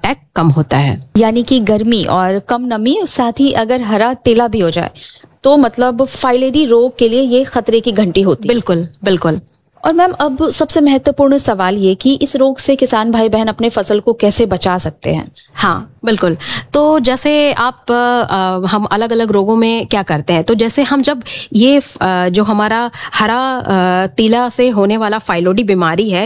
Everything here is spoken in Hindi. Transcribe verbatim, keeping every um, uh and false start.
अटैक कम होता है। यानी कि गर्मी और कम नमी, साथ ही अगर हरा तेला भी हो जाए तो मतलब फाइलेरी रोग के लिए ये खतरे की घंटी होती है। बिल्कुल बिल्कुल। और मैम अब सबसे महत्वपूर्ण सवाल ये कि इस रोग से किसान भाई बहन अपने फसल को कैसे बचा सकते हैं? हाँ बिल्कुल। तो जैसे आप आ, हम अलग अलग रोगों में क्या करते हैं, तो जैसे हम जब ये आ, जो हमारा हरा आ, तीला से होने वाला फाइलोडी बीमारी है